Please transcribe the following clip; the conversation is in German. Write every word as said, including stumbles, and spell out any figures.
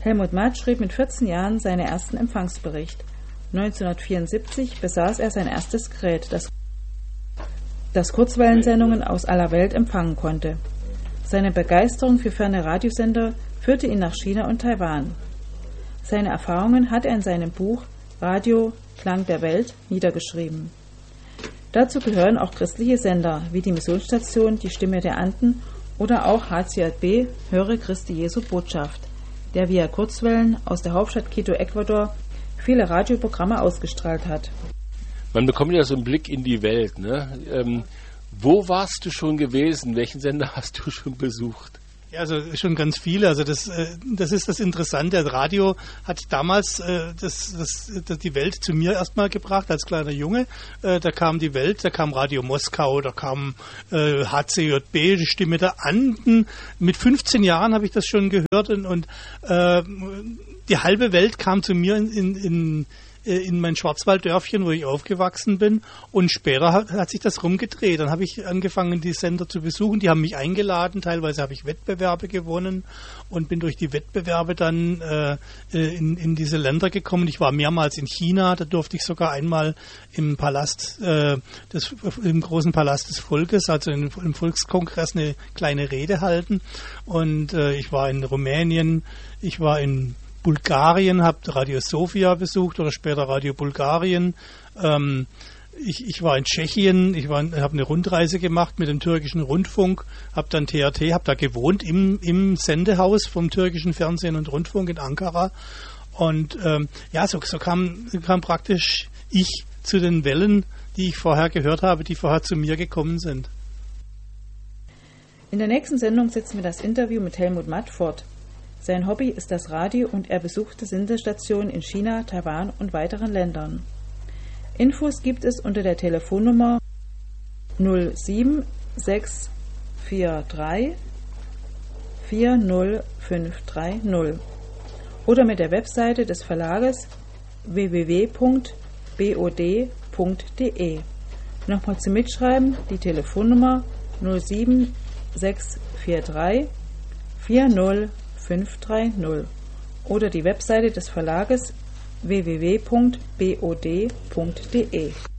Helmut Matt schrieb mit vierzehn Jahren seinen ersten Empfangsbericht. neunzehnhundertvierundsiebzig besaß er sein erstes Gerät, das, das Kurzwellensendungen aus aller Welt empfangen konnte. Seine Begeisterung für ferne Radiosender führte ihn nach China und Taiwan. Seine Erfahrungen hat er in seinem Buch Radio Klang der Welt niedergeschrieben. Dazu gehören auch christliche Sender wie die Missionsstation Die Stimme der Anden oder auch H C J B Höre Christi Jesu Botschaft, der via Kurzwellen aus der Hauptstadt Quito, Ecuador, viele Radioprogramme ausgestrahlt hat. Man bekommt ja so einen Blick in die Welt, ne? Ähm, wo warst du schon gewesen? Welchen Sender hast du schon besucht? Ja, also schon ganz viele. Also das, das ist das Interessante. Das Radio hat damals das, das, das die Welt zu mir erstmal gebracht als kleiner Junge. Da kam die Welt, da kam Radio Moskau, da kam H C J B, die Stimme der Anden. Mit fünfzehn Jahren habe ich das schon gehört und, und äh, die halbe Welt kam zu mir in, in, in in mein Schwarzwalddörfchen, wo ich aufgewachsen bin, und später hat, hat sich das rumgedreht. Dann habe ich angefangen, die Sender zu besuchen, die haben mich eingeladen, teilweise habe ich Wettbewerbe gewonnen und bin durch die Wettbewerbe dann äh, in, in diese Länder gekommen. Ich war mehrmals in China, da durfte ich sogar einmal im Palast, äh, des, im großen Palast des Volkes, also in, im Volkskongress eine kleine Rede halten, und äh, ich war in Rumänien, ich war in Bulgarien, habe Radio Sofia besucht oder später Radio Bulgarien. Ähm, ich, ich war in Tschechien, ich habe eine Rundreise gemacht mit dem türkischen Rundfunk, habe dann T R T, habe da gewohnt im, im Sendehaus vom türkischen Fernsehen und Rundfunk in Ankara. Und ähm, ja, so, so kam, kam praktisch ich zu den Wellen, die ich vorher gehört habe, die vorher zu mir gekommen sind. In der nächsten Sendung setzen wir das Interview mit Helmut Matt fort. Sein Hobby ist das Radio und er besuchte Sendestationen in China, Taiwan und weiteren Ländern. Infos gibt es unter der Telefonnummer null sieben sechs vier drei vier null fünf drei null oder mit der Webseite des Verlages w w w punkt b o d punkt d e. Nochmal zum Mitschreiben die Telefonnummer null sieben sechs vier drei vier null fünf drei null oder die Webseite des Verlages w w w punkt b o d punkt d e.